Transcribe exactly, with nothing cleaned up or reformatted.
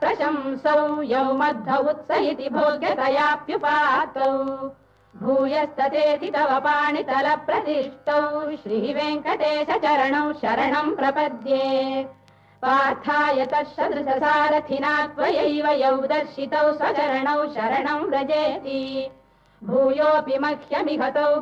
प्रशंसौ यौ मध्व उत्स इति भोग्यतयाप्युपातौ भूयस्ततेति तव पाणितलप्रतिष्ठौ श्रीवेङ्कटेश चरणौ शरणं प्रपद्ये पार्थाय तत्सदृशसारथिना त्वयैव यौ दर्शितौ स्वचरणौ शरणं व्रजेति भूयोऽपि मह्यमिहतौ